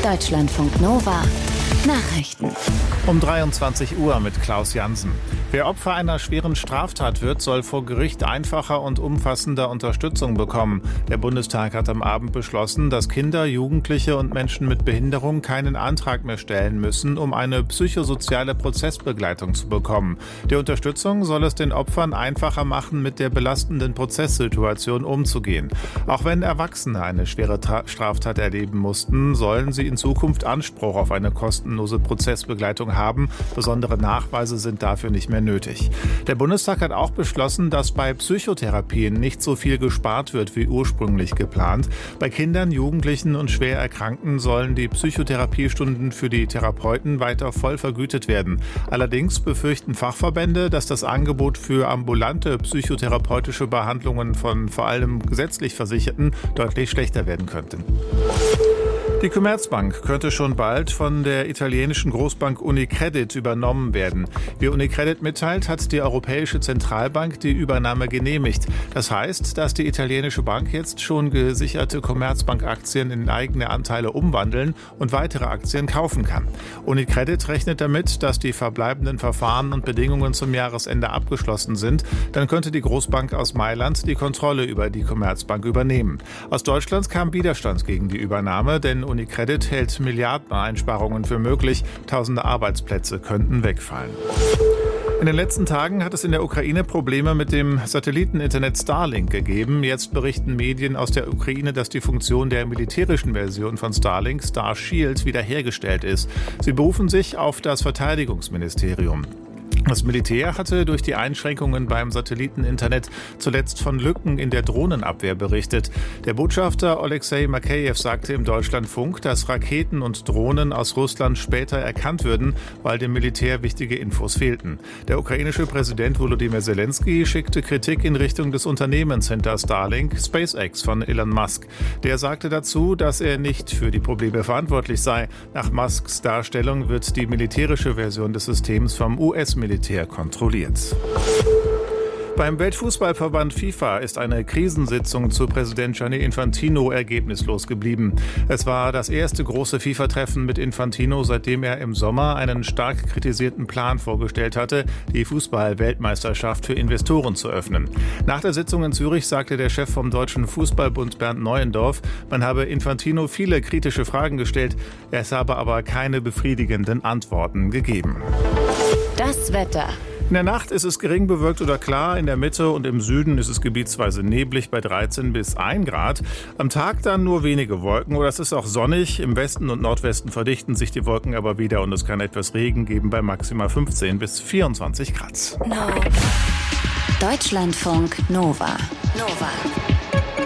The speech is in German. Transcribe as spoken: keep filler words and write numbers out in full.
Deutschlandfunk Nova Nachrichten. Um dreiundzwanzig Uhr mit Klaus Jansen. Wer Opfer einer schweren Straftat wird, soll vor Gericht einfacher und umfassender Unterstützung bekommen. Der Bundestag hat am Abend beschlossen, dass Kinder, Jugendliche und Menschen mit Behinderung keinen Antrag mehr stellen müssen, um eine psychosoziale Prozessbegleitung zu bekommen. Die Unterstützung soll es den Opfern einfacher machen, mit der belastenden Prozesssituation umzugehen. Auch wenn Erwachsene eine schwere Ta- Straftat erleben mussten, sollen sie in Zukunft Anspruch auf eine kostenlose Prozessbegleitung haben. Besondere Nachweise sind dafür nicht mehr nötig. Der Bundestag hat auch beschlossen, dass bei Psychotherapien nicht so viel gespart wird wie ursprünglich geplant. Bei Kindern, Jugendlichen und schwer Erkrankten sollen die Psychotherapiestunden für die Therapeuten weiter voll vergütet werden. Allerdings befürchten Fachverbände, dass das Angebot für ambulante psychotherapeutische Behandlungen von vor allem gesetzlich Versicherten deutlich schlechter werden könnte. Die Commerzbank könnte schon bald von der italienischen Großbank Unicredit übernommen werden. Wie Unicredit mitteilt, hat die Europäische Zentralbank die Übernahme genehmigt. Das heißt, dass die italienische Bank jetzt schon gesicherte Commerzbank-Aktien in eigene Anteile umwandeln und weitere Aktien kaufen kann. Unicredit rechnet damit, dass die verbleibenden Verfahren und Bedingungen zum Jahresende abgeschlossen sind. Dann könnte die Großbank aus Mailand die Kontrolle über die Commerzbank übernehmen. Aus Deutschland kam Widerstand gegen die Übernahme, denn Unicredit hält Milliardeneinsparungen für möglich. Tausende Arbeitsplätze könnten wegfallen. In den letzten Tagen hat es in der Ukraine Probleme mit dem Satelliteninternet Starlink gegeben. Jetzt berichten Medien aus der Ukraine, dass die Funktion der militärischen Version von Starlink, Starshield, wiederhergestellt ist. Sie berufen sich auf das Verteidigungsministerium. Das Militär hatte durch die Einschränkungen beim Satelliteninternet zuletzt von Lücken in der Drohnenabwehr berichtet. Der Botschafter Oleksij Makejew sagte im Deutschlandfunk, dass Raketen und Drohnen aus Russland später erkannt würden, weil dem Militär wichtige Infos fehlten. Der ukrainische Präsident Volodymyr Zelensky schickte Kritik in Richtung des Unternehmens hinter Starlink, SpaceX von Elon Musk. Der sagte dazu, dass er nicht für die Probleme verantwortlich sei. Nach Musks Darstellung wird die militärische Version des Systems vom U S-Militär kontrolliert. Beim Weltfußballverband FIFA ist eine Krisensitzung zu Präsident Gianni Infantino ergebnislos geblieben. Es war das erste große FIFA-Treffen mit Infantino, seitdem er im Sommer einen stark kritisierten Plan vorgestellt hatte, die Fußball-Weltmeisterschaft für Investoren zu öffnen. Nach der Sitzung in Zürich sagte der Chef vom Deutschen Fußballbund Bernd Neuendorf, man habe Infantino viele kritische Fragen gestellt, es habe aber keine befriedigenden Antworten gegeben. Das Wetter. In der Nacht ist es gering bewölkt oder klar, in der Mitte und im Süden ist es gebietsweise neblig bei dreizehn bis ein Grad. Am Tag dann nur wenige Wolken oder es ist auch sonnig. Im Westen und Nordwesten verdichten sich die Wolken aber wieder und es kann etwas Regen geben bei maximal fünfzehn bis vierundzwanzig Grad. No. Deutschlandfunk Nova. Nova.